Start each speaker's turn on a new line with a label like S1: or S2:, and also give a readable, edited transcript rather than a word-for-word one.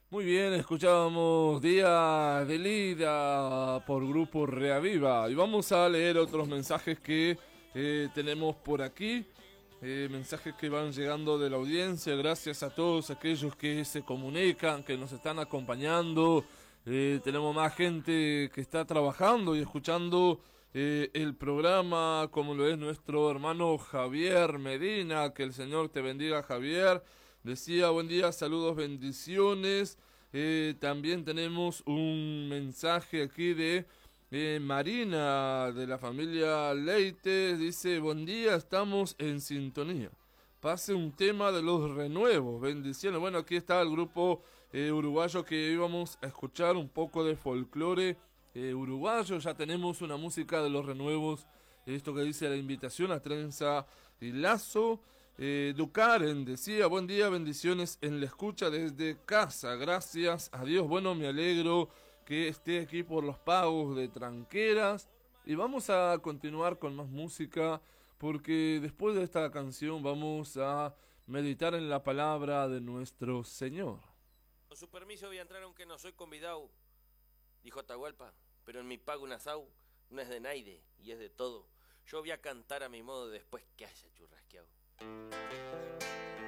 S1: Muy bien, escuchábamos Día de Lida por Grupo Reaviva y vamos a leer otros mensajes que tenemos por aquí, mensajes que van llegando de la audiencia, gracias a todos aquellos que se comunican, que nos están acompañando, tenemos más gente que está trabajando y escuchando el programa, como lo es nuestro hermano Javier Medina, que el Señor te bendiga, Javier. Decía, buen día, saludos, bendiciones. También tenemos un mensaje aquí de Marina, de la familia Leite. Dice, buen día, estamos en sintonía. Pase un tema de los renuevos, bendiciones. Bueno, aquí está el grupo uruguayo que íbamos a escuchar un poco de folclore uruguayo. Ya tenemos una música de los renuevos, esto que dice la invitación a trenza y lazo. Ducaren decía, buen día, bendiciones en la escucha desde casa, gracias a Dios. Bueno, me alegro que esté aquí por los pagos de Tranqueras. Y vamos a continuar con más música, porque después de esta canción vamos a meditar en la palabra de nuestro Señor.
S2: Con su permiso voy a entrar aunque no soy convidado, dijo Atahualpa, pero en mi pago un asau no es de naide y es de todo. Yo voy a cantar a mi modo después que haya churrasqueado.